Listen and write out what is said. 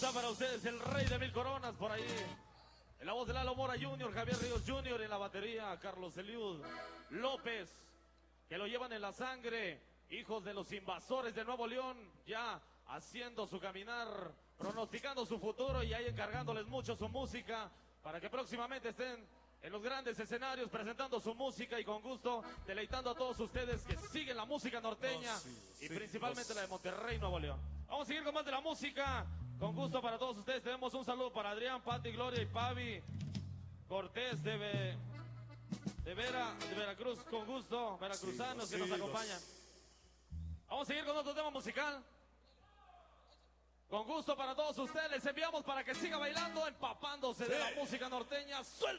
Está para ustedes el rey de mil coronas por ahí. En la voz de Lalo Mora Jr., Javier Ríos Jr. en la batería, Carlos Eliud López, que lo llevan en la sangre. Hijos de los invasores de Nuevo León, ya haciendo su caminar, pronosticando su futuro y ahí encargándoles mucho su música para que próximamente estén en los grandes escenarios presentando su música y con gusto deleitando a todos ustedes que siguen la música norteña y principalmente la de Monterrey, Nuevo León. Vamos a seguir con más de la música. Con gusto para todos ustedes. Tenemos un saludo para Adrián, Pati, Gloria y Pavi Cortés de Veracruz, con gusto, veracruzanos que nos acompañan. Vamos a seguir con otro tema musical. Con gusto para todos ustedes. Les enviamos para que siga bailando, empapándose de la música norteña. ¡Suelta!